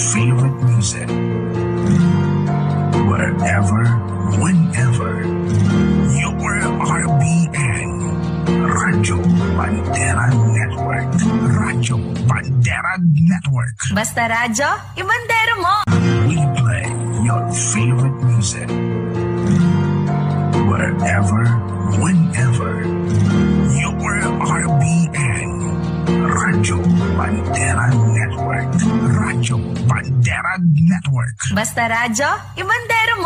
favorite music. Wherever, whenever. Your RBN. Radyo Bandera Network. Radyo Bandera Network. Basta radyo, ibandero mo! We play your favorite music. Wherever, whenever. Your RBN. Radyo Bandera Network. Radyo Bandera Network. Basta radyo, ibandero mo!